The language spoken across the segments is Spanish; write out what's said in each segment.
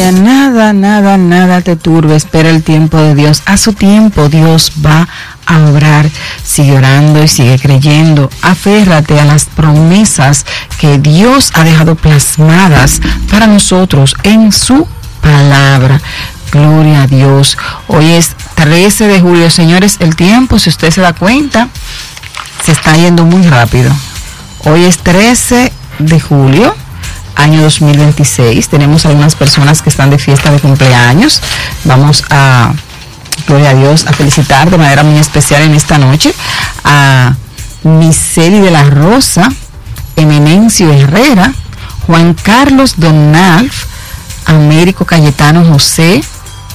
aleluya. Nada te turbe. Espera el tiempo de Dios. A su tiempo Dios va a obrar. Sigue orando y sigue creyendo. Aférrate a las promesas que Dios ha dejado plasmadas para nosotros en su palabra. Gloria a Dios. Hoy es 13 de julio, señores. El tiempo, si usted se da cuenta, se está yendo muy rápido. Hoy es 13 de julio, año 2026. Tenemos algunas personas que están de fiesta de cumpleaños. Vamos a, gloria a Dios, a felicitar de manera muy especial en esta noche a Miseli de la Rosa, Eminencio Herrera, Juan Carlos Donalf, Américo Cayetano José,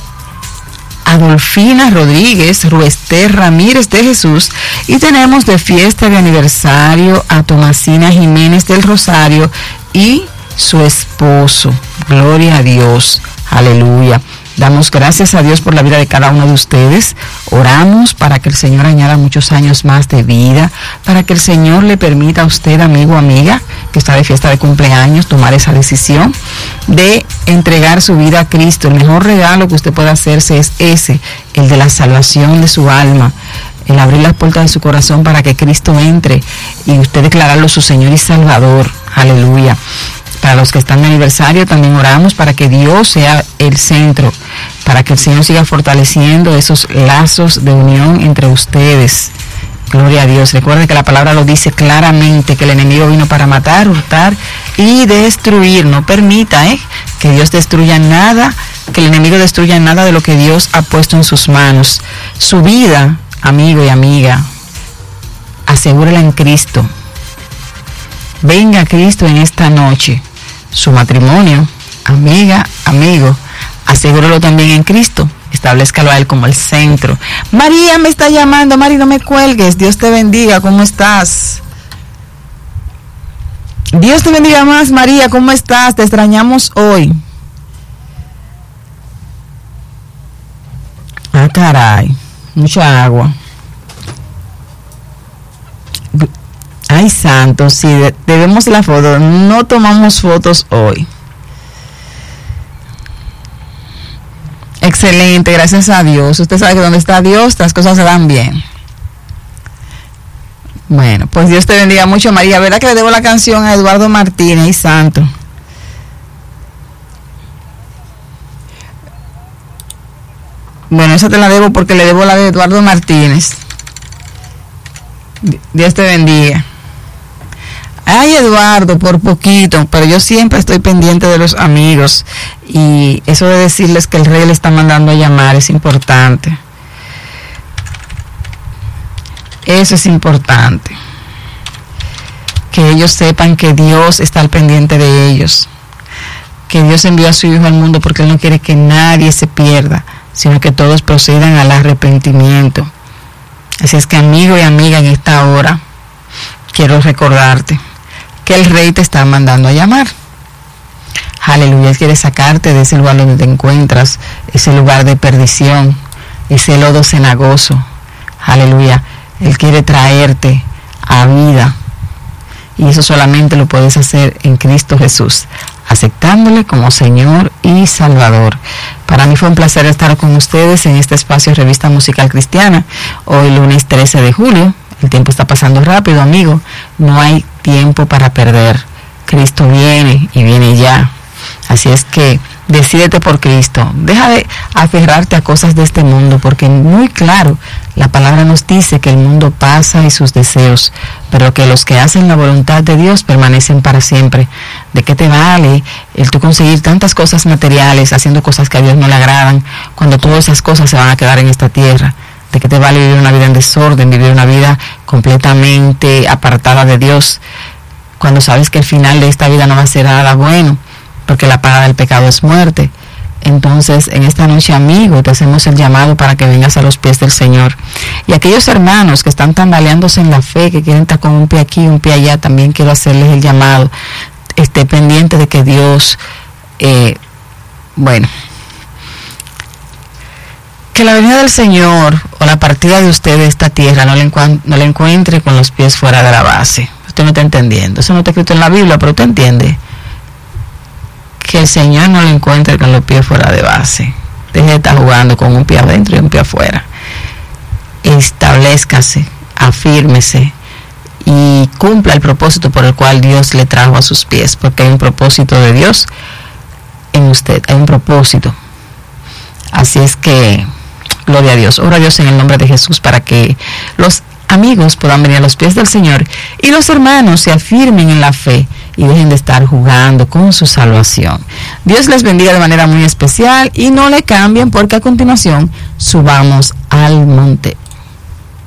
Adolfina Rodríguez, Ruester Ramírez de Jesús, y tenemos de fiesta de aniversario a Tomasina Jiménez del Rosario y su esposo. Gloria a Dios, aleluya. Damos gracias a Dios por la vida de cada uno de ustedes. Oramos para que el Señor añada muchos años más de vida, para que el Señor le permita a usted, amigo o amiga, que está de fiesta de cumpleaños, tomar esa decisión de entregar su vida a Cristo. El mejor regalo que usted puede hacerse es ese, el de la salvación de su alma, el abrir las puertas de su corazón para que Cristo entre y usted declararlo su Señor y Salvador. Aleluya. Para los que están de aniversario también oramos para que Dios sea el centro, para que el Señor siga fortaleciendo esos lazos de unión entre ustedes. Gloria a Dios. Recuerde que la palabra lo dice claramente, que el enemigo vino para matar, hurtar y destruir. No permita que Dios destruya nada, que el enemigo destruya nada de lo que Dios ha puesto en sus manos. Su vida, amigo y amiga, asegúrela en Cristo. Venga a Cristo en esta noche. Su matrimonio, amiga, amigo, asegúralo también en Cristo. Establezcalo a Él como el centro. María me está llamando. Mari, no me cuelgues. Dios te bendiga. ¿Cómo estás? Dios te bendiga más, María. ¿Cómo estás? Te extrañamos hoy. Ah, caray. Mucha agua. Ay, santo, sí, debemos la foto. No tomamos fotos hoy. Excelente, gracias a Dios. Usted sabe que donde está Dios, las cosas se dan bien. Bueno, pues Dios te bendiga mucho, María. ¿Verdad que le debo la canción a Eduardo Martínez? Ay, santo. Bueno, esa te la debo porque le debo la de Eduardo Martínez. Dios te bendiga. Ay, Eduardo, por poquito, pero yo siempre estoy pendiente de los amigos y eso de decirles que el rey le está mandando a llamar es importante. Eso es importante. Que ellos sepan que Dios está al pendiente de ellos. Que Dios envió a su Hijo al mundo porque Él no quiere que nadie se pierda, sino que todos procedan al arrepentimiento. Así es que, amigo y amiga, en esta hora quiero recordarte que el Rey te está mandando a llamar. Aleluya. Él quiere sacarte de ese lugar donde te encuentras, ese lugar de perdición, ese lodo cenagoso. Aleluya. Él quiere traerte a vida. Y eso solamente lo puedes hacer en Cristo Jesús, aceptándole como Señor y Salvador. Para mí fue un placer estar con ustedes en este espacio Revista Musical Cristiana. Hoy lunes 13 de julio. El tiempo está pasando rápido, amigo. No hay tiempo para perder. Cristo viene y viene ya. Así es que decídete por Cristo. Deja de aferrarte a cosas de este mundo, porque muy claro, la palabra nos dice que el mundo pasa y sus deseos, pero que los que hacen la voluntad de Dios permanecen para siempre. ¿De qué te vale el tú conseguir tantas cosas materiales haciendo cosas que a Dios no le agradan, cuando todas esas cosas se van a quedar en esta tierra? ¿De qué te vale vivir una vida en desorden, vivir una vida completamente apartada de Dios, cuando sabes que el final de esta vida no va a ser nada bueno, porque la paga del pecado es muerte? Entonces, en esta noche, amigo, te hacemos el llamado para que vengas a los pies del Señor. Y aquellos hermanos que están tambaleándose en la fe, que quieren estar con un pie aquí, un pie allá, también quiero hacerles el llamado. Esté pendiente de que Dios, que la venida del Señor o la partida de usted de esta tierra no le encuentre con los pies fuera de la base. Usted no está entendiendo. Eso no está escrito en la Biblia, pero usted entiende que el Señor no lo encuentre con los pies fuera de base. Deje de estar jugando con un pie adentro y un pie afuera. Establezcase, afírmese y cumpla el propósito por el cual Dios le trajo a sus pies, porque hay un propósito de Dios en usted, hay un propósito. Así es que, gloria a Dios, ora a Dios en el nombre de Jesús para que los amigos puedan venir a los pies del Señor y los hermanos se afirmen en la fe y dejen de estar jugando con su salvación. Dios les bendiga de manera muy especial y no le cambien, porque a continuación subamos al monte